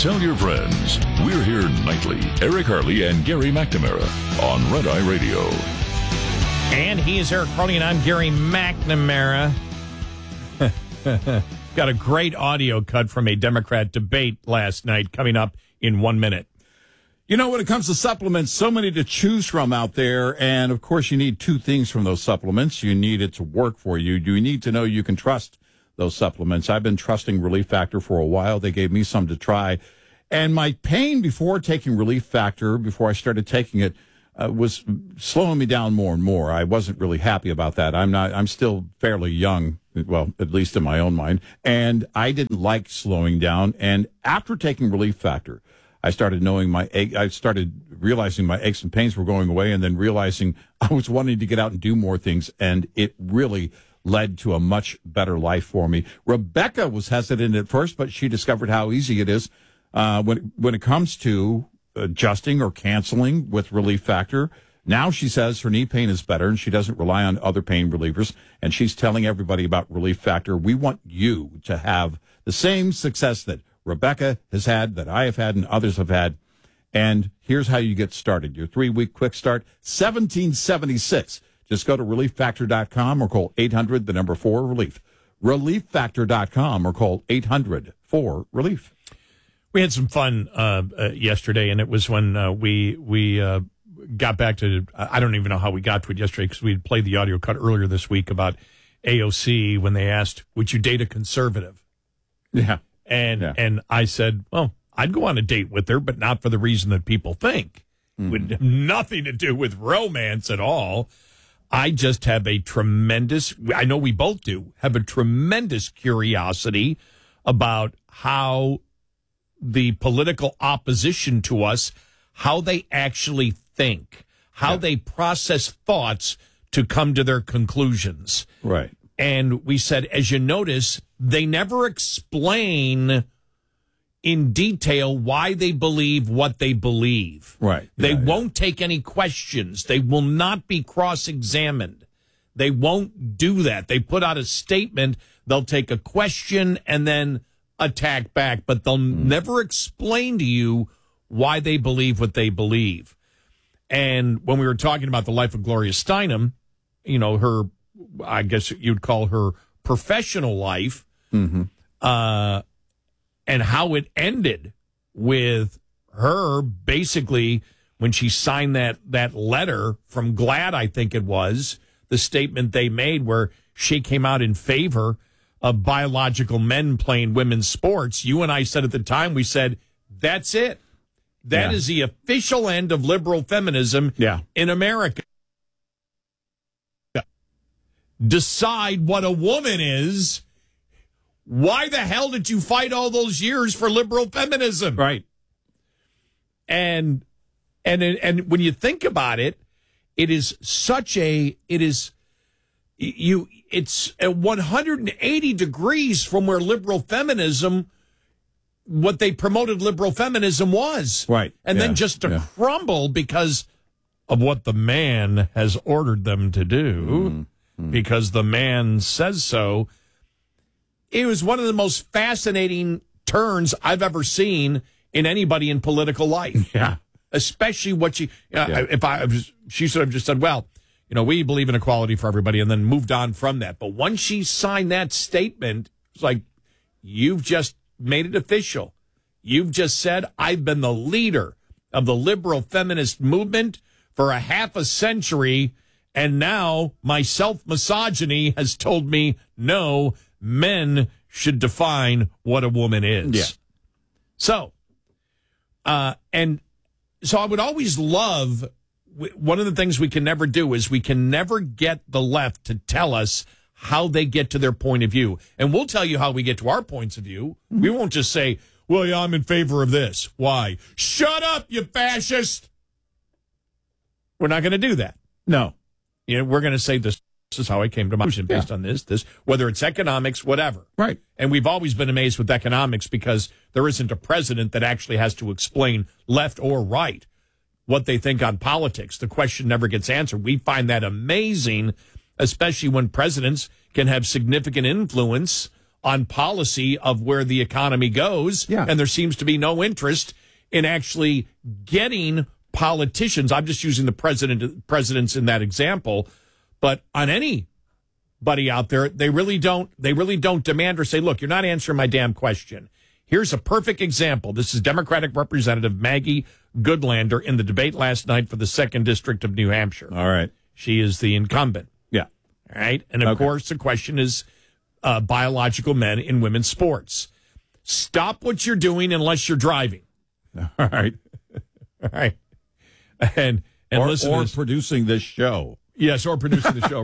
Tell your friends. We're here nightly. Eric Harley and Gary McNamara on Red Eye Radio. And he is Eric Harley, and I'm Gary McNamara. Got a great audio cut from a Democrat debate last night coming up in 1 minute. You know, when it comes to supplements, so many to choose from out there. And, of course, you need two things from those supplements. You need it to work for you. You need to know you can trust those supplements. I've been trusting Relief Factor for a while. They gave me some to try. And my pain before taking Relief Factor, before I started taking it, was slowing me down more and more. I wasn't really happy about that. I'm still fairly young, well, at least in my own mind. And I didn't like slowing down. And after taking Relief Factor, I started realizing my aches and pains were going away, and then realizing I was wanting to get out and do more things, and it really led to a much better life for me. Rebecca was hesitant at first, but she discovered how easy it is when it comes to adjusting or canceling with Relief Factor. Now she says her knee pain is better, and she doesn't rely on other pain relievers, and she's telling everybody about Relief Factor. We want you to have the same success that Rebecca has had, that I have had, and others have had. And here's how you get started. Your 3-week quick start, $17.76. Just go to ReliefFactor.com or call 800-4-RELIEF. ReliefFactor.com or call 800-4-RELIEF. We had some fun yesterday, and it was when we got back to, I don't even know how we got to it yesterday, because we played the audio cut earlier this week about AOC when they asked, would you date a conservative? Yeah. And I said, well, I'd go on a date with her, but not for the reason that people think. With nothing to do with romance at all. I just have a tremendous, I know we both do, have a tremendous curiosity about how the political opposition to us, how they actually think, how they process thoughts to come to their conclusions. Right. And we said, as you notice, they never explain in detail why they believe what they believe. Right. They won't take any questions. They will not be cross-examined. They won't do that. They put out a statement. They'll take a question and then attack back, but they'll never explain to you why they believe what they believe. And when we were talking about the life of Gloria Steinem, you know, her, I guess you'd call her professional life, and how it ended with her basically when she signed that letter from GLAAD, I think it was, the statement they made where she came out in favor of biological men playing women's sports. You and I said at the time, we said, that's it. That is the official end of liberal feminism in America. Decide what a woman is. Why the hell did you fight all those years for liberal feminism? Right. And when you think about it, it's at 180 degrees from where liberal feminism, what they promoted liberal feminism was. Right. And then just to crumble because of what the man has ordered them to do, because the man says so. It was one of the most fascinating turns I've ever seen in anybody in political life. Yeah. Especially what she should have just said, well, you know, we believe in equality for everybody, and then moved on from that. But once she signed that statement, it's like, you've just made it official. You've just said, I've been the leader of the liberal feminist movement for a half a century, and now my self-misogyny has told me, no, men should define what a woman is. Yeah. So, and so I would always love, one of the things we can never do is we can never get the left to tell us how they get to their point of view. And we'll tell you how we get to our points of view. We won't just say, well, yeah, I'm in favor of this. Why? Shut up, you fascist. We're not going to do that. No. You know, we're going to say this is how I came to my conclusion based on this, whether it's economics, whatever. Right. And we've always been amazed with economics because there isn't a president that actually has to explain left or right what they think on politics. The question never gets answered. We find that amazing, especially when presidents can have significant influence on policy of where the economy goes. Yeah. And there seems to be no interest in actually getting politicians. I'm just using the presidents in that example, but on anybody out there, they really don't demand or say, look, you're not answering my damn question. Here's a perfect example. This is Democratic Representative Maggie Goodlander in the debate last night for the 2nd District of New Hampshire. All right. She is the incumbent. Yeah. All right. And of course, the question is biological men in women's sports. Stop what you're doing unless you're driving. All right. All right. And listen or producing this show. Yes, or producing the show,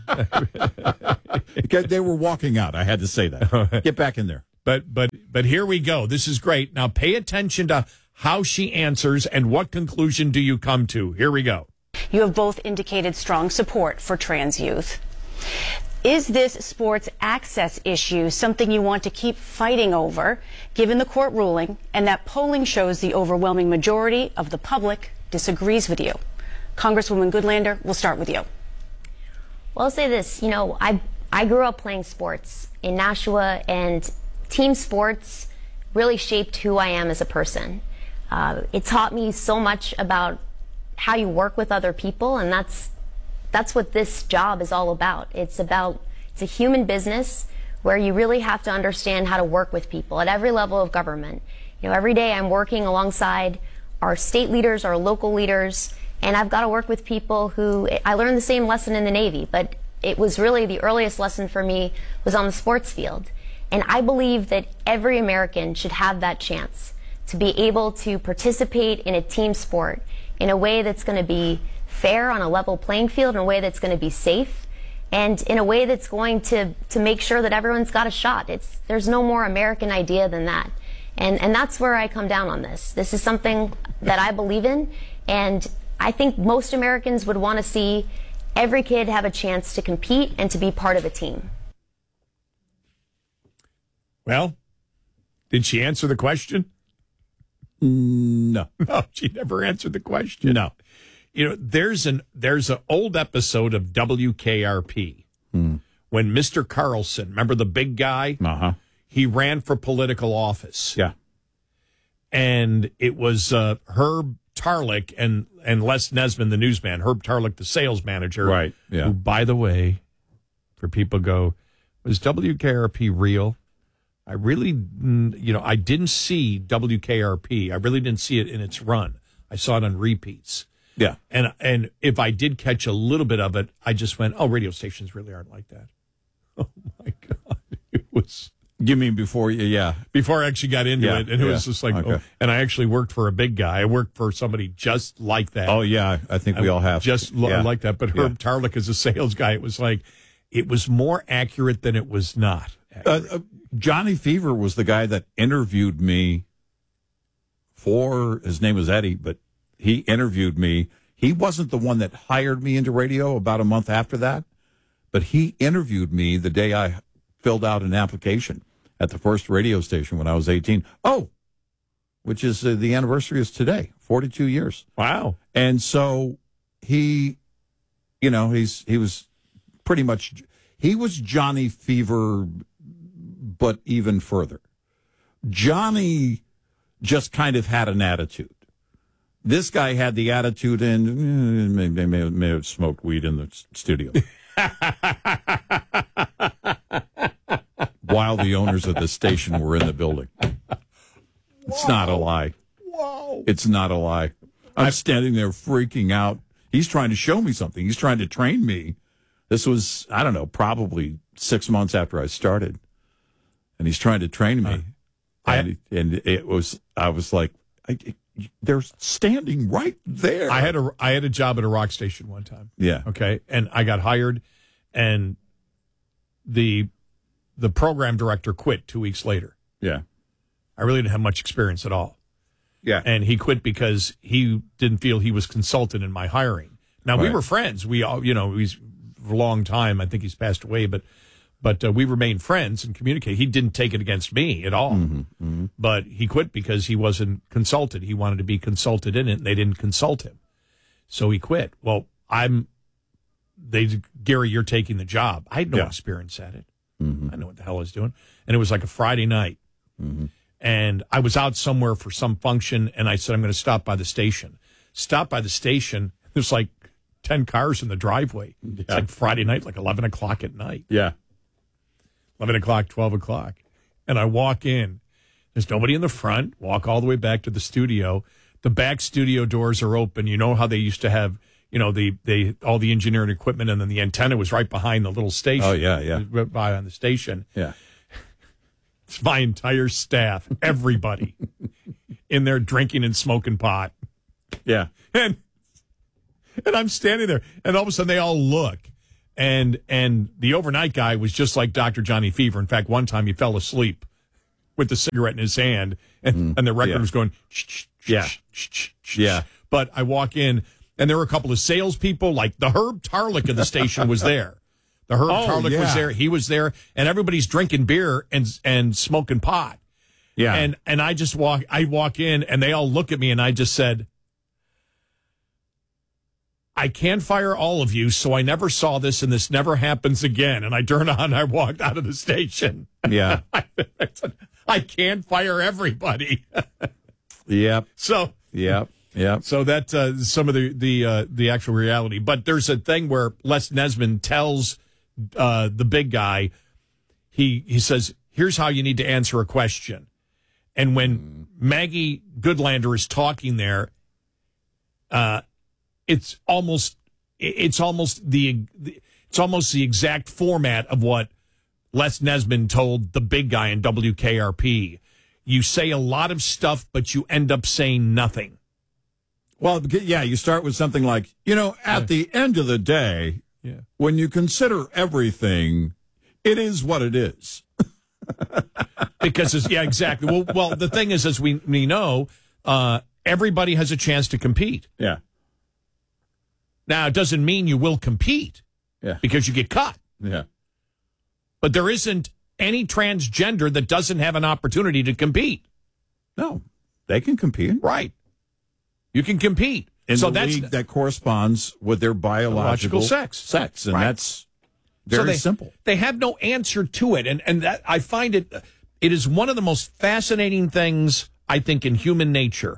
right. Because they were walking out. I had to say that. Get back in there. But here we go. This is great. Now pay attention to how she answers and what conclusion do you come to. Here we go. You have both indicated strong support for trans youth. Is this sports access issue something you want to keep fighting over, given the court ruling and that polling shows the overwhelming majority of the public disagrees with you? Congresswoman Goodlander, we'll start with you. Well, I'll say this. You know, I grew up playing sports in Nashua, and team sports really shaped who I am as a person. It taught me so much about how you work with other people, and that's what this job is all about. It's a human business where you really have to understand how to work with people at every level of government. You know, every day I'm working alongside our state leaders, our local leaders, and I've got to work with people who, I learned the same lesson in the Navy, but it was really the earliest lesson for me was on the sports field. And I believe that every American should have that chance to be able to participate in a team sport in a way that's going to be fair on a level playing field, in a way that's going to be safe, and in a way that's going to make sure that everyone's got a shot. There's no more American idea than that. And that's where I come down on this. This is something that I believe in, and I think most Americans would want to see every kid have a chance to compete and to be part of a team. Well, did she answer the question? No. No, she never answered the question. No. You know, there's an old episode of WKRP when Mr. Carlson, remember the big guy? Uh-huh. He ran for political office. Yeah. And it was Herb Tarlick and Les Nesman, the newsman, Herb Tarlick, the sales manager. Right, yeah. Who, by the way, for people go, was WKRP real? I really, I didn't see WKRP. I really didn't see it in its run. I saw it on repeats. Yeah. And if I did catch a little bit of it, I just went, oh, radio stations really aren't like that. Oh, my God. It was... You mean before Before I actually got into it. And it was just like, okay. And I actually worked for a big guy. I worked for somebody just like that. Oh, yeah. I think we all have. Just like that. But Herb Tarlick is a sales guy. It was like, it was more accurate than it was not. Johnny Fever was the guy that interviewed me his name was Eddie, but he interviewed me. He wasn't the one that hired me into radio about a month after that, but he interviewed me the day I filled out an application at the first radio station when I was 18. Oh, which is the anniversary is today, 42 years. Wow. And so he was pretty much, he was Johnny Fever, but even further. Johnny just kind of had an attitude. This guy had the attitude, and they may have smoked weed in the studio. While the owners of the station were in the building. It's not a lie. Wow. It's not a lie. I'm standing there freaking out. He's trying to show me something. He's trying to train me. This was, I don't know, probably 6 months after I started. And he's trying to train me. I was like, they're standing right there. I had a job at a rock station one time. Yeah. Okay. And I got hired, and the program director quit 2 weeks later. Yeah. I really didn't have much experience at all. Yeah. And he quit because he didn't feel he was consulted in my hiring. Now, we were friends. We all, he's for a long time. I think he's passed away, but we remained friends and communicate. He didn't take it against me at all. Mm-hmm, mm-hmm. But he quit because he wasn't consulted. He wanted to be consulted in it, and they didn't consult him. So he quit. Well, Gary, you're taking the job. I had no experience at it. I know what the hell I was doing. And it was like a Friday night. And I was out somewhere for some function, and I said, I'm going to stop by the station. Stop by the station. There's like 10 cars in the driveway. Yeah. It's like Friday night, like 11 o'clock at night. Yeah. 11 o'clock, 12 o'clock. And I walk in. There's nobody in the front. Walk all the way back to the studio. The back studio doors are open. You know how they used to have, you know, all the engineering equipment, and then the antenna was right behind the little station. Oh, yeah. Right by on the station. Yeah. It's my entire staff, everybody, in there drinking and smoking pot. Yeah. And I'm standing there, and all of a sudden they all look. And the overnight guy was just like Dr. Johnny Fever. In fact, one time he fell asleep with the cigarette in his hand, and the record was going, yeah. But I walk in, and there were a couple of salespeople, like the Herb Tarlick of the station was there. The Herb Tarlick was there. He was there, and everybody's drinking beer and smoking pot. Yeah. And I walk in, and they all look at me, and I just said, I can't fire all of you, so I never saw this, and this never happens again. And I turned on, and I walked out of the station. Yeah. I can't fire everybody. Yep. So. Yep. So that's some of the actual reality. But there's a thing where Les Nesman tells the big guy, he says, here's how you need to answer a question. And when Maggie Goodlander is talking there, it's almost the exact format of what Les Nesman told the big guy in WKRP. You say a lot of stuff, but you end up saying nothing. Well, yeah, you start with something like, at the end of the day, when you consider everything, it is what it is. Because, exactly. Well, the thing is, as we know, everybody has a chance to compete. Yeah. Now, it doesn't mean you will compete because you get cut. Yeah. But there isn't any transgender that doesn't have an opportunity to compete. No, they can compete. Right. You can compete. In the league that corresponds with their biological sex. And that's very simple. They have no answer to it. And that I find it is one of the most fascinating things, I think, in human nature.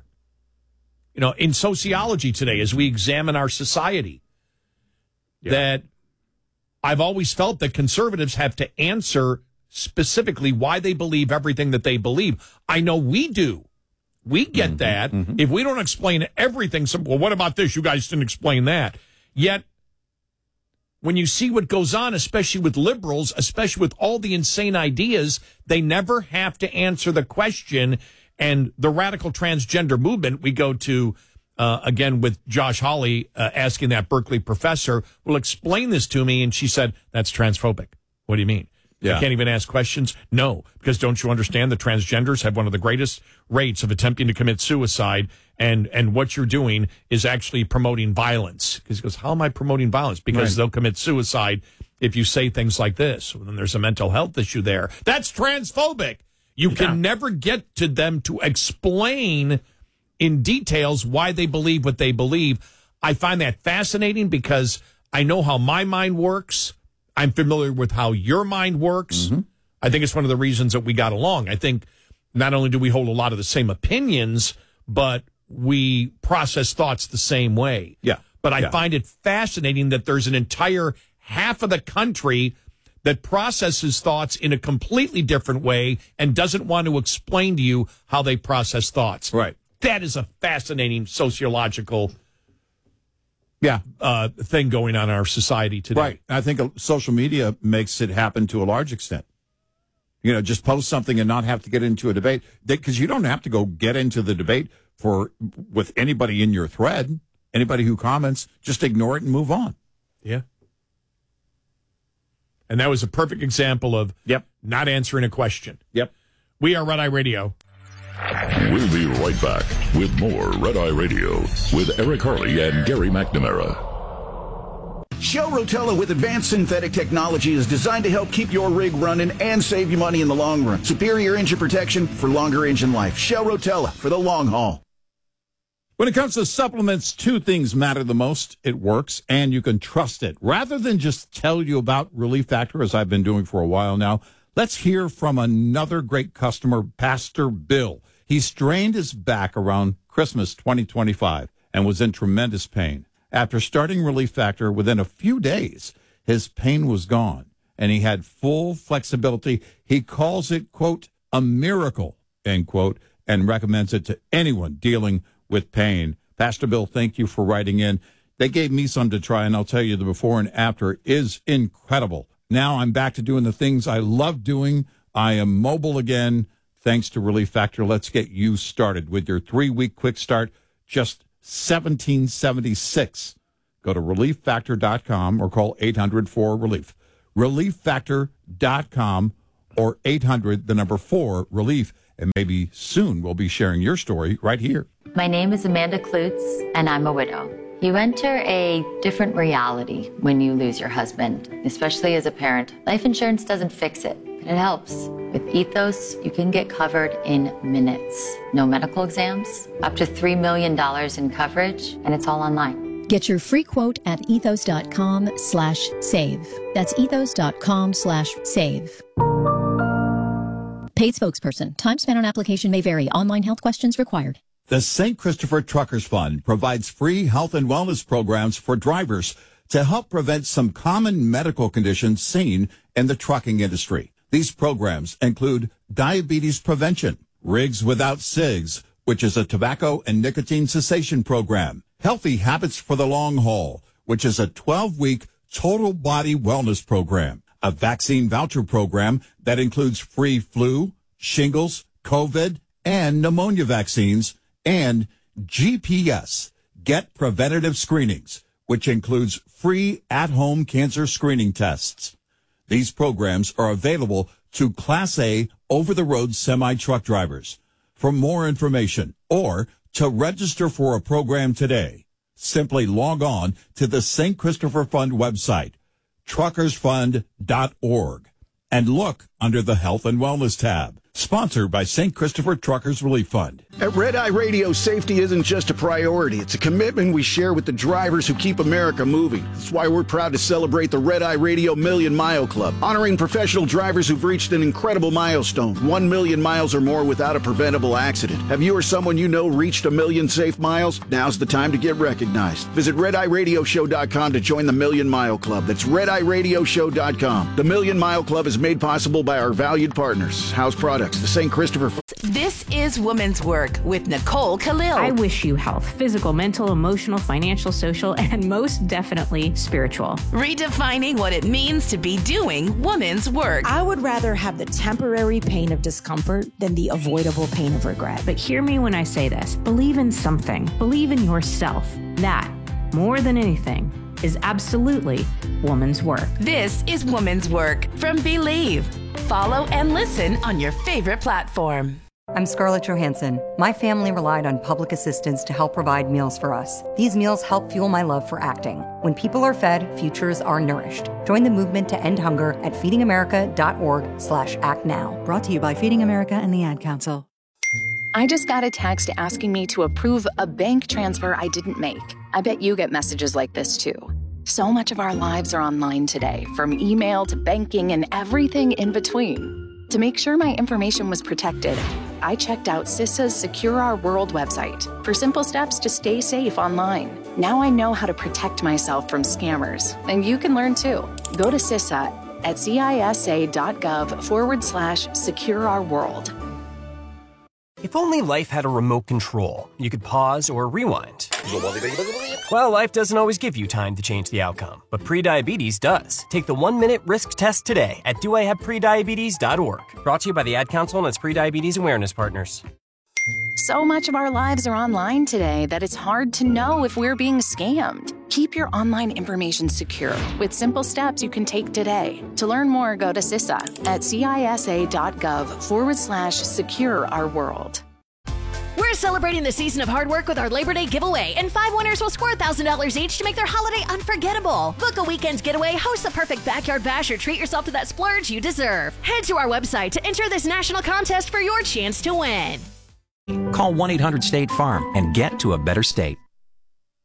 In sociology today, as we examine our society, that I've always felt that conservatives have to answer specifically why they believe everything that they believe. I know we do. We get that. If we don't explain everything, well, what about this? You guys didn't explain that. Yet, when you see what goes on, especially with liberals, especially with all the insane ideas, they never have to answer the question. And the radical transgender movement, we go to, again, with Josh Hawley asking that Berkeley professor, well, explain this to me. And she said, that's transphobic. What do you mean? You can't even ask questions? No, because don't you understand the transgenders have one of the greatest rates of attempting to commit suicide, and what you're doing is actually promoting violence. Because he goes, how am I promoting violence? Because they'll commit suicide if you say things like this. Well, then there's a mental health issue there. That's transphobic. You can never get to them to explain in details why they believe what they believe. I find that fascinating because I know how my mind works. I'm familiar with how your mind works. I think it's one of the reasons that we got along. I think not only do we hold a lot of the same opinions, but we process thoughts the same way. Yeah. But I find it fascinating that there's an entire half of the country that processes thoughts in a completely different way and doesn't want to explain to you how they process thoughts. Right. That is a fascinating sociological thing going on in our society today. Right. I think social media makes it happen to a large extent. Just post something and not have to get into a debate, because you don't have to go get into the debate with anybody in your thread. Anybody who comments, just ignore it and move on. Yeah. And that was a perfect example of not answering a question. Yep. We are Red Eye Radio. We'll be right back with more Red Eye Radio with Eric Harley and Gary McNamara. Shell Rotella with advanced synthetic technology is designed to help keep your rig running and save you money in the long run. Superior engine protection for longer engine life. Shell Rotella for the long haul. When it comes to supplements, two things matter the most. It works, and you can trust it. Rather than just tell you about Relief Factor, as I've been doing for a while now, let's hear from another great customer, Pastor Bill. He strained his back around Christmas 2025 and was in tremendous pain. After starting Relief Factor, within a few days, his pain was gone, and he had full flexibility. He calls it, quote, a miracle, end quote, and recommends it to anyone dealing with pain. Pastor Bill, thank you for writing in. They gave me some to try, and I'll tell you the before and after is incredible. Now I'm back to doing the things I love doing. I am mobile again, thanks to Relief Factor. Let's get you started with your 3-week quick start, just $17.76. Go to relieffactor.com or call 800-4RELIEF. Relieffactor.com or 800-4RELIEF. And maybe soon we'll be sharing your story right here. My name is Amanda Klutz, and I'm a widow. You enter a different reality when you lose your husband, especially as a parent. Life insurance doesn't fix it, but it helps. With Ethos, you can get covered in minutes. No medical exams, up to $3 million in coverage, and it's all online. Get your free quote at ethos.com/save. That's ethos.com/save. Paid spokesperson. Time spent on application may vary. Online health questions required. The St. Christopher Truckers Fund provides free health and wellness programs for drivers to help prevent some common medical conditions seen in the trucking industry. These programs include diabetes prevention, Rigs Without Cigs, which is a tobacco and nicotine cessation program, Healthy Habits for the Long Haul, which is a 12-week total body wellness program, a vaccine voucher program that includes free flu, shingles, COVID, and pneumonia vaccines, and GPS, Get Preventative Screenings, which includes free at-home cancer screening tests. These programs are available to Class A over-the-road semi-truck drivers. For more information or to register for a program today, simply log on to the St. Christopher Fund website, truckersfund.org, and look under the Health and Wellness tab. Sponsored by St. Christopher Truckers Relief Fund. At Red Eye Radio, safety isn't just a priority. It's a commitment we share with the drivers who keep America moving. That's why we're proud to celebrate the Red Eye Radio Million Mile Club, honoring professional drivers who've reached an incredible milestone, 1 million miles or more without a preventable accident. Have you or someone you know reached 1 million safe miles? Now's the time to get recognized. Visit RedEyeRadioShow.com to join the Million Mile Club. That's RedEyeRadioShow.com. The Million Mile Club is made possible by our valued partners, House Products, the St. Christopher. This is Women's Work with Nicole Khalil. I wish you health, physical, mental, emotional, financial, social, and most definitely spiritual. Redefining what it means to be doing women's work. I would rather have the temporary pain of discomfort than the avoidable pain of regret. But hear me when I say this. Believe in something. Believe in yourself. That, more than anything, is absolutely woman's work. This is Woman's Work from Believe. Follow and listen on your favorite platform. I'm Scarlett Johansson. My family relied on public assistance to help provide meals for us. These meals help fuel my love for acting. When people are fed, futures are nourished. Join the movement to end hunger at feedingamerica.org/actnow. Brought to you by Feeding America and the Ad Council. I just got a text asking me to approve a bank transfer I didn't make. I bet you get messages like this too. So much of our lives are online today, from email to banking and everything in between. To make sure my information was protected, I checked out CISA's Secure Our World website for simple steps to stay safe online. Now I know how to protect myself from scammers, and you can learn too. Go to CISA at CISA.gov/Secure Our World. If only life had a remote control, you could pause or rewind. Well, life doesn't always give you time to change the outcome, but prediabetes does. Take the 1-minute risk test today at doihaveprediabetes.org. Brought to you by the Ad Council and its prediabetes awareness partners. So much of our lives are online today that it's hard to know if we're being scammed. Keep your online information secure with simple steps you can take today. To learn more, go to CISA at CISA.gov/Secure Our World. We're celebrating the season of hard work with our Labor Day giveaway, and 5 winners will score $1,000 each to make their holiday unforgettable. Book a weekend's getaway, host the perfect backyard bash, or treat yourself to that splurge you deserve. Head to our website to enter this national contest for your chance to win. Call 1-800-STATE-FARM and get to a better state.